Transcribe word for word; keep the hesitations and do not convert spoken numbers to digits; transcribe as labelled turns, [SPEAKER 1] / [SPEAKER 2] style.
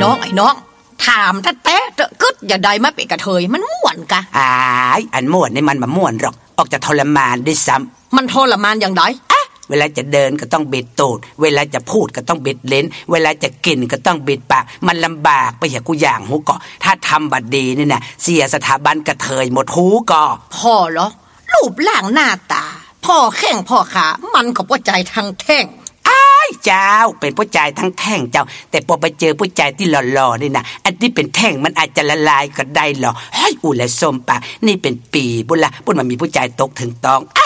[SPEAKER 1] น้องไอ้น้องถามถ้าแต๊ะเตอะกึดอย่าได้มาเป็นกระเทยมันม่วนกะ
[SPEAKER 2] อ้ายอันม่วนนี่มันบ่ม่วนหรอกออกจะทรมานด้วยซ้ำ
[SPEAKER 1] มันทรมานอย่างไร
[SPEAKER 2] อะเวลาจะเดินก็ต้องบิดตูดเวลาจะพูดก็ต้องบิดลิ้นเวลาจะกินก็ต้องบิดปากมันลำบากไปอย่ากูอย่างหูก่อถ้าทำบัดดีนี่นะเสียสถาบันกระเทยหมดหูก่อ
[SPEAKER 1] พ่อเหรอรูปร่างหน้าตาพ่อแข้งพ่อขามันก็บ่ใจทางแท่ง
[SPEAKER 2] อ้ายเจ้าเป็นผู้ชายทั้งแท่งเจ้าแต่พอไปเจอผู้ชายที่หล่อๆนี่นะอันที่เป็นแท่งมันอาจจะละลายก็ได้หรอเฮ้ยอูและส้มปากนี่เป็นปีบุญละบุญมันมีผู้ชายตกถึงตองอ้า